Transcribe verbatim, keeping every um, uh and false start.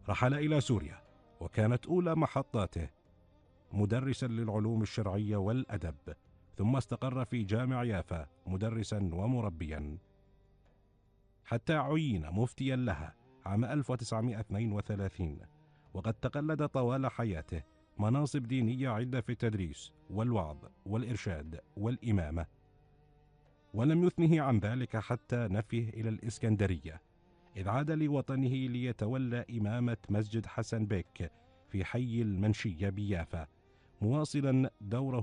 رحل إلى سوريا، وكانت أولى محطاته مدرسا للعلوم الشرعية والأدب، ثم استقر في جامع يافا مدرسا ومربيا، حتى عين مفتيا لها عام ألف وتسعمائة واثنين وثلاثين. وقد تقلد طوال حياته مناصب دينية عدة في التدريس والوعظ والإرشاد والإمامة، ولم يثنه عن ذلك حتى نفيه إلى الإسكندرية، إذ عاد لوطنه ليتولى إمامة مسجد حسن بيك في حي المنشية بيافا، مواصلا دوره